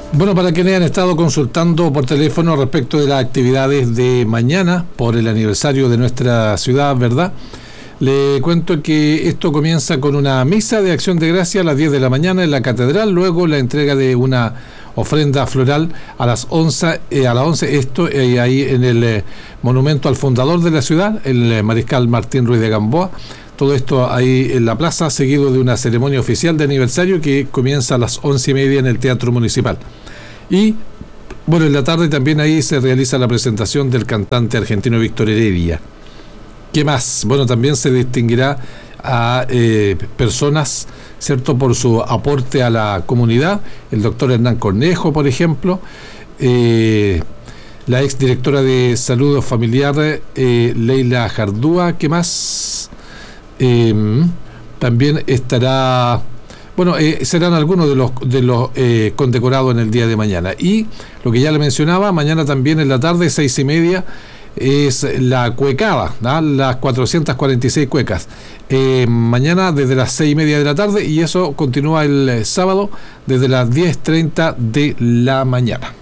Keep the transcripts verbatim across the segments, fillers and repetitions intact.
Bueno, para quienes han estado consultando por teléfono respecto de las actividades de mañana por el aniversario de nuestra ciudad, ¿verdad? Le cuento que esto comienza con una misa de acción de gracia a las diez de la mañana en la catedral, luego la entrega de una ofrenda floral a las once, eh, a las once esto eh, ahí en el eh, monumento al fundador de la ciudad, el eh, mariscal Martín Ruiz de Gamboa. Todo esto ahí en la plaza, seguido de una ceremonia oficial de aniversario que comienza a las once y media en el Teatro Municipal. Y, bueno, en la tarde también ahí se realiza la presentación del cantante argentino Víctor Heredia. ¿Qué más? Bueno, también se distinguirá a eh, personas, ¿cierto?, por su aporte a la comunidad. El doctor Hernán Cornejo, por ejemplo, eh, la exdirectora de Salud Familiar, eh, Leila Jardúa. ¿Qué más? Eh, también estará, bueno, eh, serán algunos de los de los eh, condecorados en el día de mañana. Y lo que ya le mencionaba, mañana también en la tarde, seis y media, es la cuecada, ¿no? Las cuatrocientas cuarenta y seis cuecas. Eh, mañana desde las seis y media de la tarde, y eso continúa el eh, sábado desde las diez treinta de la mañana.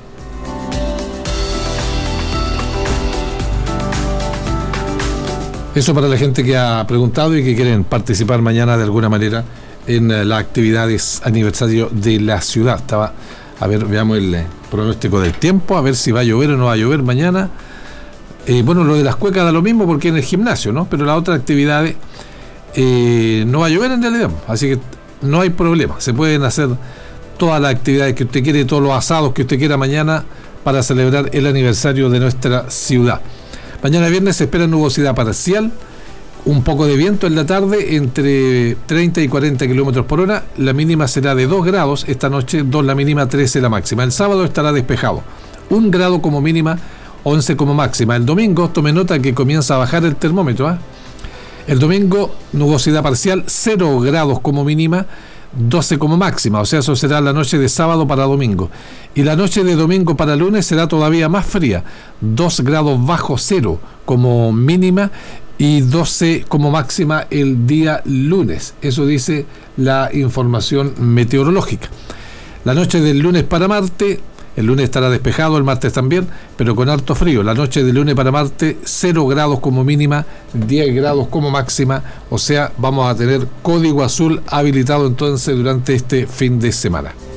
Eso para la gente que ha preguntado y que quieren participar mañana de alguna manera en eh, las actividades aniversario de la ciudad. Estaba, a ver, veamos el eh, pronóstico del tiempo, a ver si va a llover o no va a llover mañana. Eh, bueno, lo de las cuecas da lo mismo porque en el gimnasio, ¿no? Pero las otras actividades eh, no va a llover en realidad, así que no hay problema. Se pueden hacer todas las actividades que usted quiere, todos los asados que usted quiera mañana para celebrar el aniversario de nuestra ciudad. Mañana viernes se espera nubosidad parcial, un poco de viento en la tarde, entre treinta y cuarenta kilómetros por hora. La mínima será de dos grados, esta noche dos la mínima, trece la máxima. El sábado estará despejado, un grado como mínima, once como máxima. El domingo, tome nota que comienza a bajar el termómetro, ¿eh? El domingo, nubosidad parcial, cero grados como mínima, doce como máxima, o sea, eso será la noche de sábado para domingo. Y la noche de domingo para lunes será todavía más fría, dos grados bajo cero como mínima y doce como máxima el día lunes. Eso dice la información meteorológica. La noche del lunes para martes, el lunes estará despejado, el martes también, pero con harto frío. La noche de lunes para martes, cero grados como mínima, diez grados como máxima. O sea, vamos a tener código azul habilitado entonces durante este fin de semana.